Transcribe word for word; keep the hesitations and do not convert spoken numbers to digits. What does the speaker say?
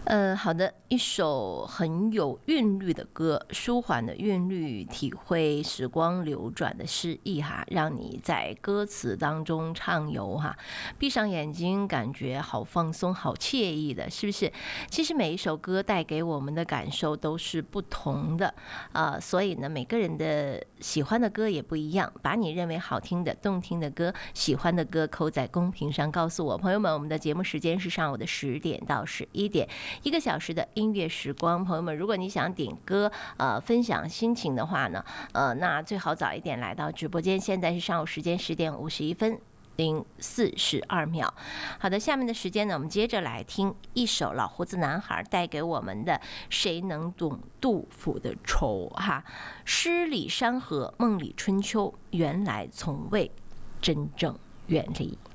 呃，好的，一首很有韵律的歌，舒缓的韵律，体会时光流转的诗意哈，让你在歌词当中畅游哈，闭上眼睛，感觉好放松、好惬意的，是不是？其实每一首歌带给我们的感受都是不同的啊、呃，所以呢，每个人的喜欢的歌也不一样。把你认为好听的、动听的歌、喜欢的歌扣在公屏上告诉我，朋友们，我们的节目时间是上午的十点到十一点。一个小时的音乐时光，朋友们，如果你想点歌，呃，分享心情的话呢，呃，那最好早一点来到直播间。现在是上午时间十点五十一分零四十二秒。好的，下面的时间呢，我们接着来听一首老胡子男孩带给我们的《谁能懂杜甫的愁》哈，诗里山河，梦里春秋，原来从未真正远离。